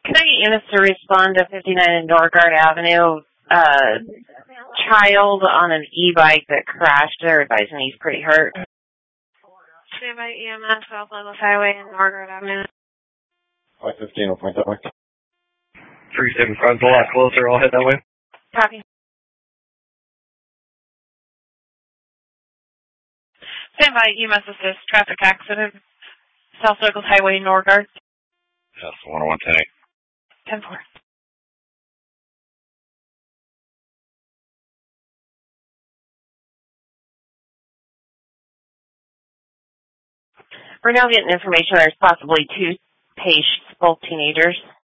Can I get units to respond to 59 Norgard Avenue? Child on an e-bike that crashed. They're advising he's pretty hurt. Standby EMS, South Douglas Highway and Norgard Avenue. 515, I'll point that way. 375's a lot closer. I'll head that way. Copy. Standby EMS assist. Traffic accident. South Douglas Highway, Norgard. Yes, 101 10-8. 10-4. We're now getting information there's possibly two patients, both teenagers.